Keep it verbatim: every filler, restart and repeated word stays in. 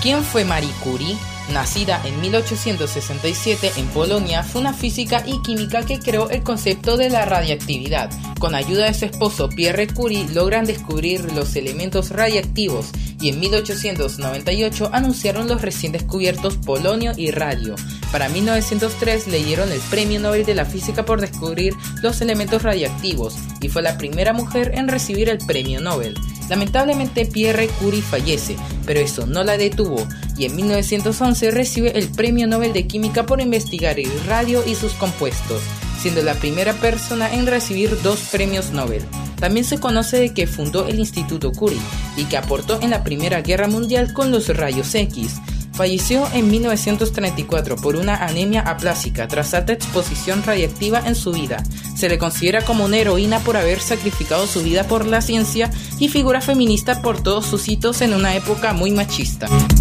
¿Quién fue Marie Curie? Nacida en mil ochocientos sesenta y siete en Polonia, fue una física y química que creó el concepto de la radiactividad. Con ayuda de su esposo Pierre Curie logran descubrir los elementos radiactivos y en mil ochocientos noventa y ocho anunciaron los recién descubiertos polonio y radio. Para mil novecientos tres le dieron el Premio Nobel de la Física por descubrir los elementos radiactivos y fue la primera mujer en recibir el Premio Nobel. Lamentablemente Pierre Curie fallece, pero eso no la detuvo y en mil novecientos once recibe el Premio Nobel de Química por investigar el radio y sus compuestos, siendo la primera persona en recibir dos premios Nobel. También se conoce de que fundó el Instituto Curie y que aportó en la Primera Guerra Mundial con los rayos X. Falleció en mil novecientos treinta y cuatro por una anemia aplásica tras alta exposición radiactiva en su vida. Se le considera como una heroína por haber sacrificado su vida por la ciencia y figura feminista por todos sus hitos en una época muy machista.